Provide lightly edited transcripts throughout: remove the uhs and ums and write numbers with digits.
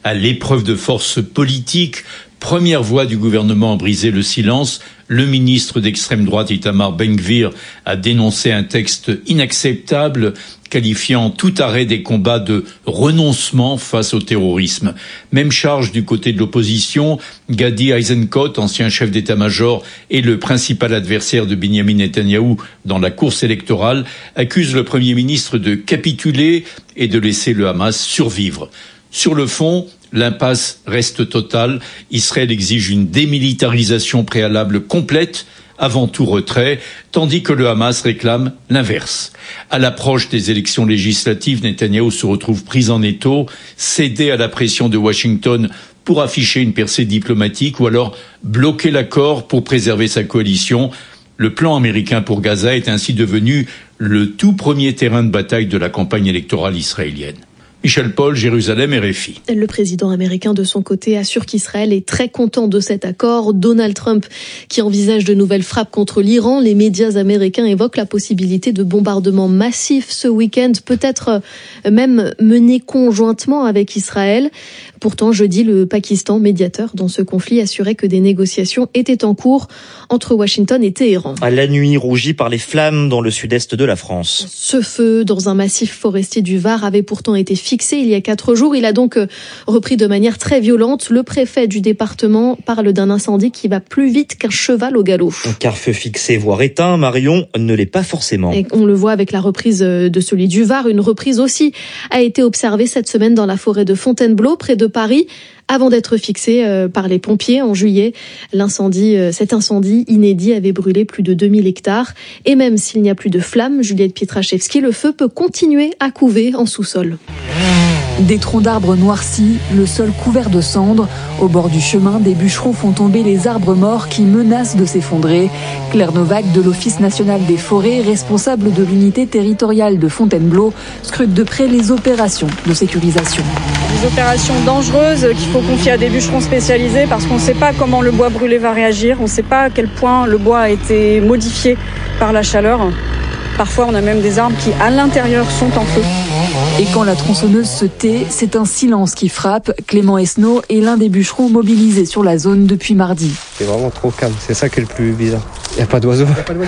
à l'épreuve de force politique. Première voix du gouvernement à briser le silence. Le ministre d'extrême droite Itamar Ben-Gvir a dénoncé un texte inacceptable, qualifiant tout arrêt des combats de renoncement face au terrorisme. Même charge du côté de l'opposition. Gadi Eisenkot, ancien chef d'état-major et le principal adversaire de Benyamin Netanyahou dans la course électorale, accuse le Premier ministre de capituler et de laisser le Hamas survivre. Sur le fond, l'impasse reste totale. Israël exige une démilitarisation préalable complète avant tout retrait, tandis que le Hamas réclame l'inverse. À l'approche des élections législatives, Netanyahou se retrouve pris en étau, cédé à la pression de Washington pour afficher une percée diplomatique ou alors bloquer l'accord pour préserver sa coalition. Le plan américain pour Gaza est ainsi devenu le tout premier terrain de bataille de la campagne électorale israélienne. Michel Paul, Jérusalem, RFI. Le président américain, de son côté, assure qu'Israël est très content de cet accord. Donald Trump, qui envisage de nouvelles frappes contre l'Iran. Les médias américains évoquent la possibilité de bombardements massifs ce week-end, peut-être même menés conjointement avec Israël. Pourtant, jeudi, le Pakistan, médiateur dans ce conflit, assurait que des négociations étaient en cours entre Washington et Téhéran. La nuit rougie par les flammes dans le sud-est de la France. Ce feu dans un massif forestier du Var avait pourtant été fixé il y a 4 jours. Il a donc repris de manière très violente. Le préfet du département parle d'un incendie qui va plus vite qu'un cheval au galop. Car feu fixé, voire éteint, Marion ne l'est pas forcément. Et on le voit avec la reprise de celui du Var. Une reprise aussi a été observée cette semaine dans la forêt de Fontainebleau, près de Paris, avant d'être fixé par les pompiers en juillet. Cet incendie inédit avait brûlé plus de 2000 hectares. Et même s'il n'y a plus de flammes, Juliette Pietraszewski, le feu peut continuer à couver en sous-sol. Des troncs d'arbres noircis, le sol couvert de cendres. Au bord du chemin, des bûcherons font tomber les arbres morts qui menacent de s'effondrer. Claire Novak de l'Office national des forêts, responsable de l'unité territoriale de Fontainebleau, scrute de près les opérations de sécurisation. Des opérations dangereuses qu'il faut confier à des bûcherons spécialisés parce qu'on ne sait pas comment le bois brûlé va réagir, on ne sait pas à quel point le bois a été modifié par la chaleur. Parfois, on a même des arbres qui, à l'intérieur, sont en feu. Et quand la tronçonneuse se tait, c'est un silence qui frappe. Clément Esnault est l'un des bûcherons mobilisés sur la zone depuis mardi. C'est vraiment trop calme, c'est ça qui est le plus bizarre. Il n'y a pas d'oiseaux.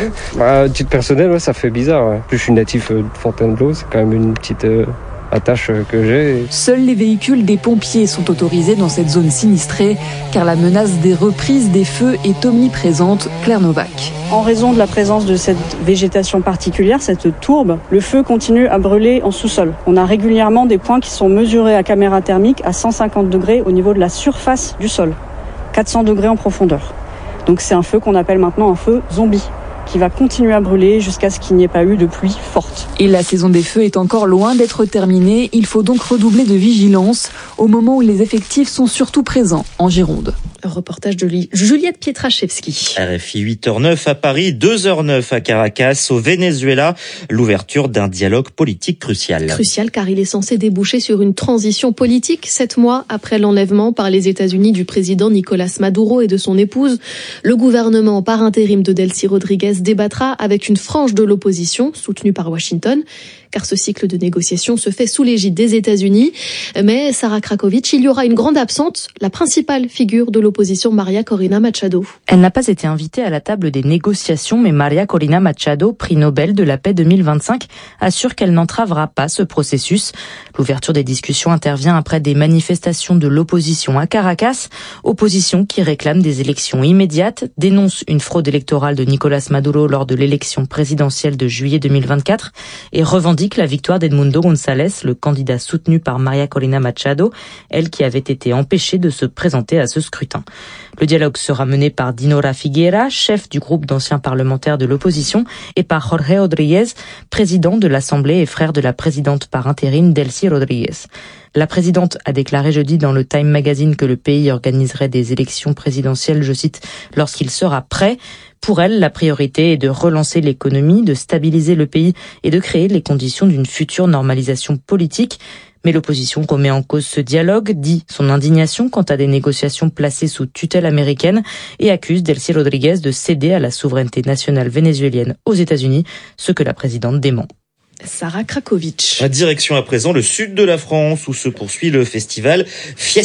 À titre personnel, ouais, ça fait bizarre. Ouais. Plus je suis natif de Fontainebleau, c'est quand même une petite attache que j'ai. Seuls les véhicules des pompiers sont autorisés dans cette zone sinistrée, car la menace des reprises des feux est omniprésente. Claire Novak. En raison de la présence de cette végétation particulière, cette tourbe, le feu continue à brûler en sous-sol. On a régulièrement des points qui sont mesurés à caméra thermique à 150 degrés au niveau de la surface du sol, 400 degrés en profondeur. Donc c'est un feu qu'on appelle maintenant un feu zombie, qui va continuer à brûler jusqu'à ce qu'il n'y ait pas eu de pluie forte. Et la saison des feux est encore loin d'être terminée. Il faut donc redoubler de vigilance au moment où les effectifs sont surtout présents en Gironde. Un reportage de Juliette Pietraszewski. RFI 8h09 à Paris, 2h09 à Caracas, au Venezuela. L'ouverture d'un dialogue politique crucial. Crucial car il est censé déboucher sur une transition politique 7 mois après l'enlèvement par les États-Unis du président Nicolás Maduro et de son épouse. Le gouvernement par intérim de Delcy Rodríguez débattra avec une frange de l'opposition soutenue par Washington, car ce cycle de négociations se fait sous l'égide des États-Unis. Mais Sarah Krakowicz, il y aura une grande absente, la principale figure de l'opposition, Maria Corina Machado. Elle n'a pas été invitée à la table des négociations, mais Maria Corina Machado, prix Nobel de la paix 2025, assure qu'elle n'entravera pas ce processus. L'ouverture des discussions intervient après des manifestations de l'opposition à Caracas, opposition qui réclame des élections immédiates, dénonce une fraude électorale de Nicolás Maduro lors de l'élection présidentielle de juillet 2024 et revendique la victoire d'Edmundo González, le candidat soutenu par Maria Corina Machado, elle qui avait été empêchée de se présenter à ce scrutin. Le dialogue sera mené par Dinora Figuera, chef du groupe d'anciens parlementaires de l'opposition, et par Jorge Rodríguez, président de l'Assemblée et frère de la présidente par intérim Delcy Rodríguez. La présidente a déclaré jeudi dans le Time Magazine que le pays organiserait des élections présidentielles, je cite, lorsqu'il sera prêt. Pour elle, la priorité est de relancer l'économie, de stabiliser le pays et de créer les conditions d'une future normalisation politique. Mais l'opposition remet en cause ce dialogue, dit son indignation quant à des négociations placées sous tutelle américaine et accuse Delcy Rodríguez de céder à la souveraineté nationale vénézuélienne aux États-Unis, ce que la présidente dément. Sarah Krakowicz. La direction à présent le sud de la France où se poursuit le festival Fiesta.